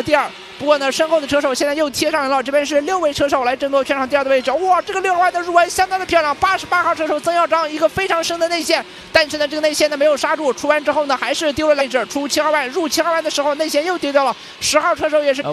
第2。不过呢，身后的车手现在又贴上来了，这边是6位车手来争夺全场第2的位置。哇，这个6号的入弯相当的漂亮，88号车手曾耀章一个非常深的内线，但是呢，这个内线呢没有刹住，出弯之后呢还是丢了位置，出7号弯，入7号弯的时候内线又丢掉了，10号车手也是。